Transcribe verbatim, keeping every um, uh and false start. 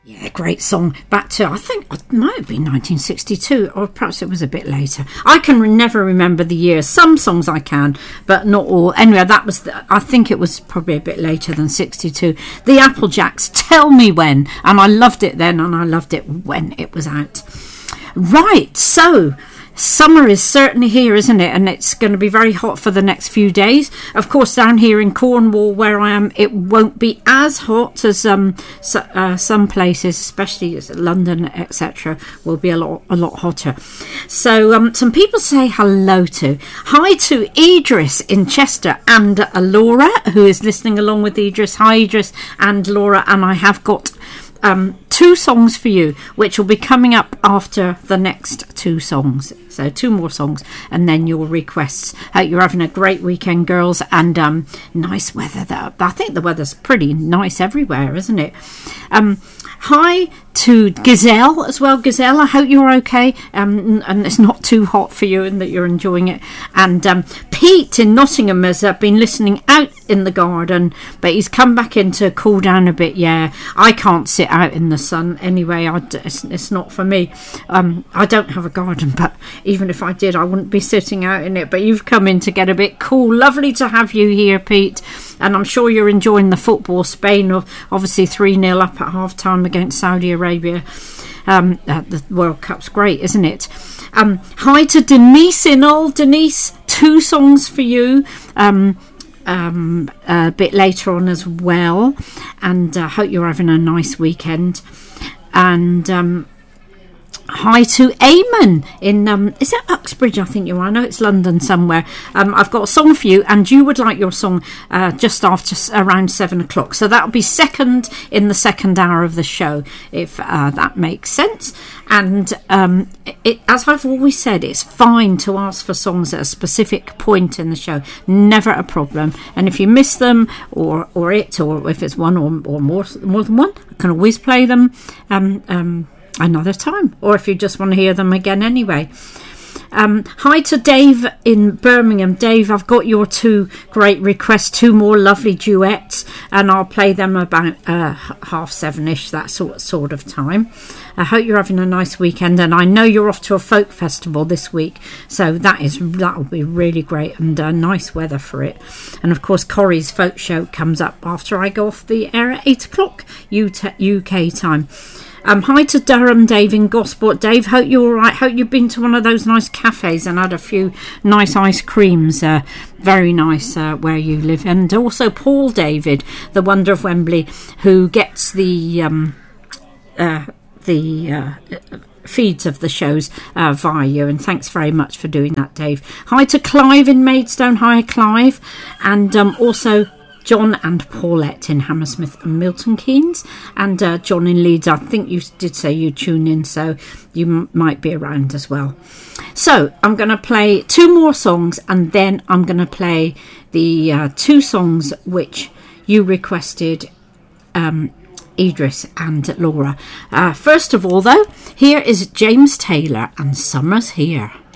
Yeah, great song. Back to, I think it might have been nineteen sixty-two, or perhaps it was a bit later. I can re- never remember the year. Some songs I can, but not all. Anyway, that was, the, I think it was probably a bit later than sixty-two. The Applejacks, Tell Me When. And I loved it then, and I loved it when it was out. Right, so summer is certainly here, isn't it? And it's going to be very hot for the next few days. Of course, down here in Cornwall, where I am, it won't be as hot as um so, uh, some places, especially London, et cetera, will be a lot a lot hotter. So um, some people say hello to. Hi to Idris in Chester and uh, Laura, who is listening along with Idris. Hi, Idris and Laura, and I have got Um, two songs for you, which will be coming up after the next two songs. So two more songs, and then your requests. Hope you're having a great weekend, girls, and um, nice weather. There, I think the weather's pretty nice everywhere, isn't it? Um, hi to Gazelle as well. Gazelle, I hope you're okay, um, and it's not too hot for you, and that you're enjoying it. And um, Pete in Nottingham has uh, been listening out in the garden, but he's come back in to cool down a bit. Yeah, I can't sit out in the sun anyway. I, it's, it's not for me. Um, I don't have a garden, but even if I did, I wouldn't be sitting out in it. But you've come in to get a bit cool. Lovely to have you here, Pete. And I'm sure you're enjoying the football. Spain, obviously three nil up at half time against Saudi Arabia. Um, uh, the World Cup's great, isn't it? Um, hi to Denise in all. Denise, two songs for you. Um, um, a bit later on as well. And I uh, hope you're having a nice weekend. And um, hi to Eamon in, um, is it Uxbridge, I think you are? I know it's London somewhere. Um, I've got a song for you, and you would like your song uh, just after around seven o'clock. So that'll be second in the second hour of the show, if uh, that makes sense. And um, it, as I've always said, it's fine to ask for songs at a specific point in the show. Never a problem. And if you miss them, or or it, or if it's one or, or more, more than one, I can always play them um um another time, or if you just want to hear them again anyway. Um, hi to Dave in Birmingham. Dave, I've got your two great requests, two more lovely duets, and I'll play them about uh, half seven-ish, that sort, sort of time. I hope you're having a nice weekend, and I know you're off to a folk festival this week, so that is that will be really great, and uh, nice weather for it. And of course, Corrie's folk show comes up after I go off the air at eight o'clock U K time. Um, hi to Durham, Dave in Gosport. Dave, hope you're all right. Hope you've been to one of those nice cafes and had a few nice ice creams. Uh, very nice uh, where you live. And also Paul David, the Wonder of Wembley, who gets the um, uh, the uh, feeds of the shows uh, via you. And thanks very much for doing that, Dave. Hi to Clive in Maidstone. Hi, Clive. And um, also John and Paulette in Hammersmith and Milton Keynes, and uh, John in Leeds. I think you did say you tune in, so you m- might be around as well. So I'm going to play two more songs, and then I'm going to play the uh, two songs which you requested, um, Idris and Laura. Uh, first of all, though, here is James Taylor and Summer's Here.